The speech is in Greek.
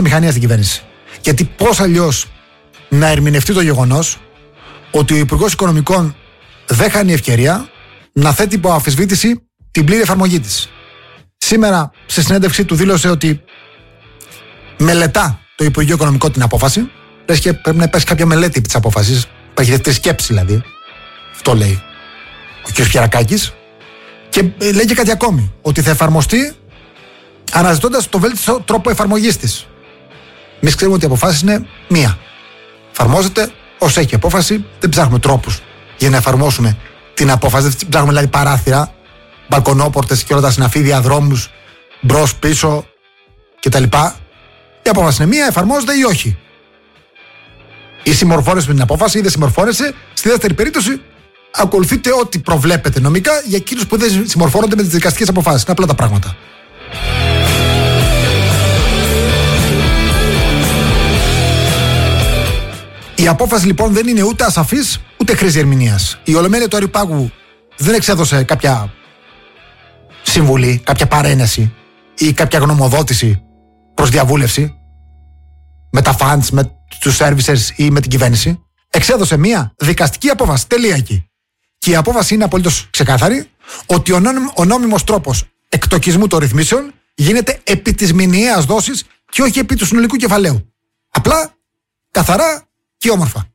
σε μηχανία στην κυβέρνηση. Γιατί πώς αλλιώς να ερμηνευτεί το γεγονός ότι ο Υπουργός Οικονομικών δεν χάνει ευκαιρία να θέτει υπό αμφισβήτηση την πλήρη εφαρμογή της. Σήμερα, σε συνέντευξη του δήλωσε ότι μελετά το Υπουργείο Οικονομικό την απόφαση. Λες και πρέπει να υπάρξει κάποια μελέτη επί της απόφασης. Υπάρχει δεύτερη σκέψη δηλαδή. Αυτό λέει ο κ. Πιερακάκης. Και λέει και κάτι ακόμη. Ότι θα εφαρμοστεί αναζητώντας το βέλτιστο τρόπο εφαρμογής της. Εμείς ξέρουμε ότι η αποφάση είναι μία. Εφαρμόζεται ως έχει απόφαση. Δεν ψάχνουμε τρόπους για να εφαρμόσουμε την απόφαση. Δεν ψάχνουμε δηλαδή παράθυρα, μπαλκονόπορτες και όλα τα συναφή, διαδρόμους, μπρος, πίσω κτλ. Η απόφαση είναι μία, εφαρμόζεται ή όχι. Ή συμμορφώνεσαι με την απόφαση ή δεν συμμορφώνεσαι. Στη δεύτερη περίπτωση, ακολουθείτε ό,τι προβλέπετε νομικά για εκείνους που δεν συμμορφώνονται με τις δικαστικές αποφάσεις. Είναι απλά τα πράγματα. Η απόφαση λοιπόν δεν είναι ούτε ασαφής ούτε χρήση ερμηνείας. Η Ολομέλεια του Αριού Πάγου δεν εξέδωσε κάποια συμβουλή, κάποια παρένεση ή κάποια γνωμοδότηση προς διαβούλευση με τα funds, με τους services ή με την κυβέρνηση. Εξέδωσε μία δικαστική απόφαση. Τελεία εκεί. Και η απόφαση είναι απολύτως ξεκάθαρη ότι ο νόμιμος τρόπος εκτοκισμού των ρυθμίσεων γίνεται επί της μηνιαίας δόσης και όχι επί του συνολικού κεφαλαίου. Απλά, καθαρά και όμορφα.